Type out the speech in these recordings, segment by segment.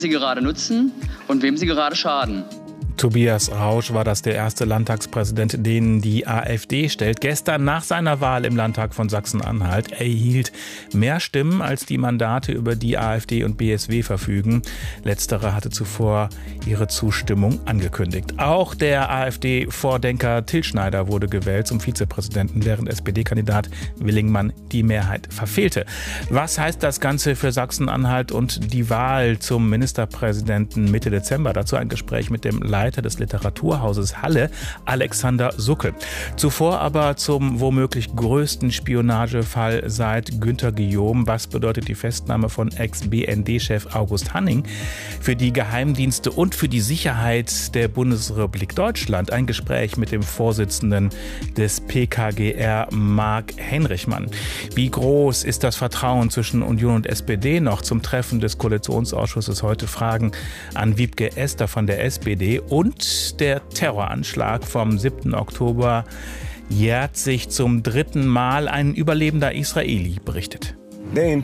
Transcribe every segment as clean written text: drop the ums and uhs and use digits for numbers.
sie gerade nutzen und wem sie gerade schaden. Tobias Rausch war das, der erste Landtagspräsident, den die AfD stellt. Gestern nach seiner Wahl im Landtag von Sachsen-Anhalt erhielt mehr Stimmen, als die Mandate, über die AfD und BSW verfügen. Letztere hatte zuvor ihre Zustimmung angekündigt. Auch der AfD-Vordenker Till Schneider wurde gewählt zum Vizepräsidenten, während SPD-Kandidat Willingmann die Mehrheit verfehlte. Was heißt das Ganze für Sachsen-Anhalt und die Wahl zum Ministerpräsidenten Mitte Dezember? Dazu ein Gespräch mit dem Leiter des Literaturhauses Halle, Alexander Sucke. Zuvor aber zum womöglich größten Spionagefall seit Günter Guillaume. Was bedeutet die Festnahme von Ex-BND-Chef August Hanning für die Geheimdienste und für die Sicherheit der Bundesrepublik Deutschland? Ein Gespräch mit dem Vorsitzenden des PKGR, Marc Henrichmann. Wie groß ist das Vertrauen zwischen Union und SPD noch? Zum Treffen des Koalitionsausschusses heute Fragen an Wiebke Esther von der SPD. Und der Terroranschlag vom 7. Oktober jährt sich zum 3. Mal. Ein überlebender Israeli berichtet. 10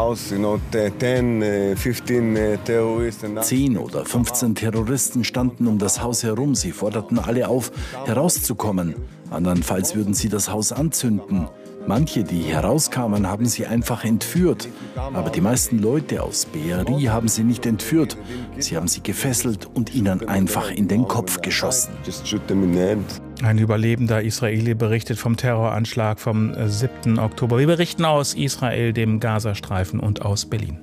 oder 15 Terroristen standen um das Haus herum. Sie forderten alle auf, herauszukommen. Andernfalls würden sie das Haus anzünden. Manche, die herauskamen, haben sie einfach entführt. Aber die meisten Leute aus Be'eri haben sie nicht entführt. Sie haben sie gefesselt und ihnen einfach in den Kopf geschossen. Ein überlebender Israeli berichtet vom Terroranschlag vom 7. Oktober. Wir berichten aus Israel, dem Gazastreifen und aus Berlin.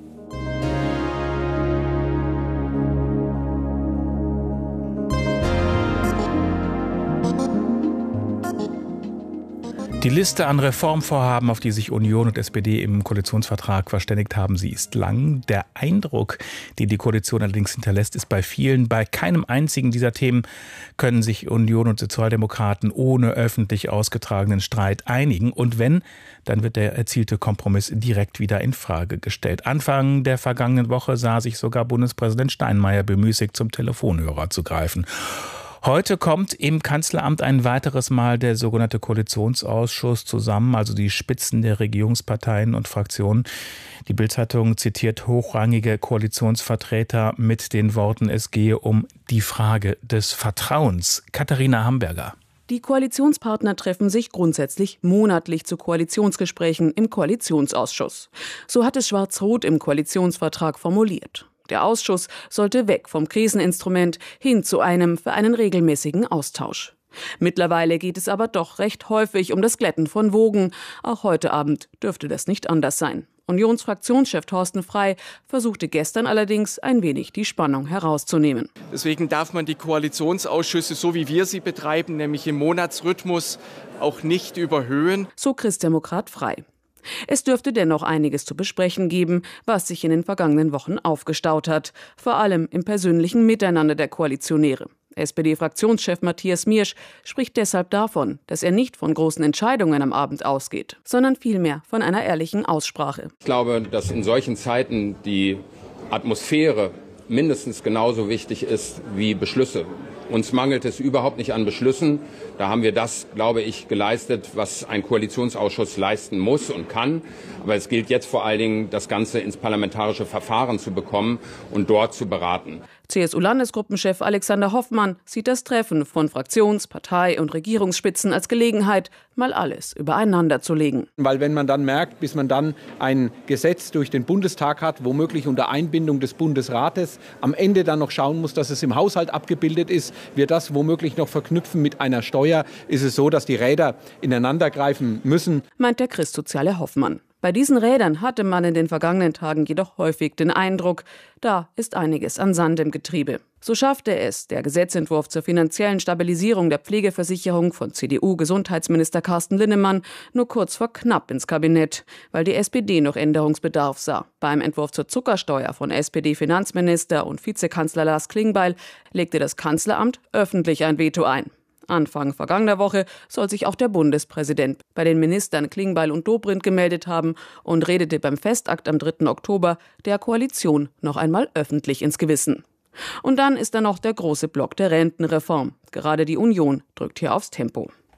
Die Liste an Reformvorhaben, auf die sich Union und SPD im Koalitionsvertrag verständigt haben, sie ist lang. Der Eindruck, den die Koalition allerdings hinterlässt, ist bei vielen: Bei keinem einzigen dieser Themen können sich Union und Sozialdemokraten ohne öffentlich ausgetragenen Streit einigen. Und wenn, dann wird der erzielte Kompromiss direkt wieder in Frage gestellt. Anfang der vergangenen Woche sah sich sogar Bundespräsident Steinmeier bemüßigt, zum Telefonhörer zu greifen. Heute kommt im Kanzleramt ein weiteres Mal der sogenannte Koalitionsausschuss zusammen, also die Spitzen der Regierungsparteien und Fraktionen. Die Bild-Zeitung zitiert hochrangige Koalitionsvertreter mit den Worten, es gehe um die Frage des Vertrauens. Katharina Hamburger. Die Koalitionspartner treffen sich grundsätzlich monatlich zu Koalitionsgesprächen im Koalitionsausschuss. So hat es Schwarz-Rot im Koalitionsvertrag formuliert. Der Ausschuss sollte weg vom Kriseninstrument hin zu einem für einen regelmäßigen Austausch. Mittlerweile geht es aber doch recht häufig um das Glätten von Wogen. Auch heute Abend dürfte das nicht anders sein. Unionsfraktionschef Thorsten Frey versuchte gestern allerdings ein wenig die Spannung herauszunehmen. Deswegen darf man die Koalitionsausschüsse, so wie wir sie betreiben, nämlich im Monatsrhythmus, auch nicht überhöhen. So Christdemokrat Frey. Es dürfte dennoch einiges zu besprechen geben, was sich in den vergangenen Wochen aufgestaut hat. Vor allem im persönlichen Miteinander der Koalitionäre. SPD-Fraktionschef Matthias Miersch spricht deshalb davon, dass er nicht von großen Entscheidungen am Abend ausgeht, sondern vielmehr von einer ehrlichen Aussprache. Ich glaube, dass in solchen Zeiten die Atmosphäre mindestens genauso wichtig ist wie Beschlüsse. Uns mangelt es überhaupt nicht an Beschlüssen. Da haben wir das, glaube ich, geleistet, was ein Koalitionsausschuss leisten muss und kann. Aber es gilt jetzt vor allen Dingen, das Ganze ins parlamentarische Verfahren zu bekommen und dort zu beraten. CSU-Landesgruppenchef Alexander Hoffmann sieht das Treffen von Fraktions-, Partei- und Regierungsspitzen als Gelegenheit, mal alles übereinander zu legen. Weil wenn man dann merkt, bis man dann ein Gesetz durch den Bundestag hat, womöglich unter Einbindung des Bundesrates, am Ende dann noch schauen muss, dass es im Haushalt abgebildet ist, wir das womöglich noch verknüpfen mit einer Steuer, ist es so, dass die Räder ineinander greifen müssen. Meint der Christsoziale Hoffmann. Bei diesen Rädern hatte man in den vergangenen Tagen jedoch häufig den Eindruck, da ist einiges an Sand im Getriebe. So schaffte es der Gesetzentwurf zur finanziellen Stabilisierung der Pflegeversicherung von CDU-Gesundheitsminister Carsten Linnemann nur kurz vor knapp ins Kabinett, weil die SPD noch Änderungsbedarf sah. Beim Entwurf zur Zuckersteuer von SPD-Finanzminister und Vizekanzler Lars Klingbeil legte das Kanzleramt öffentlich ein Veto ein. Anfang vergangener Woche soll sich auch der Bundespräsident bei den Ministern Klingbeil und Dobrindt gemeldet haben und redete beim Festakt am 3. Oktober der Koalition noch einmal öffentlich ins Gewissen. Und dann ist da noch der große Block der Rentenreform. Gerade die Union drückt hier aufs Tempo.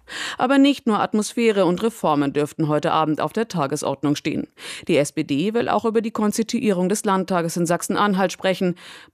Aber nicht nur Atmosphäre und Reformen dürften heute Abend auf der Tagesordnung stehen. Die SPD will auch über die Konstituierung des Landtages in Sachsen-Anhalt sprechen.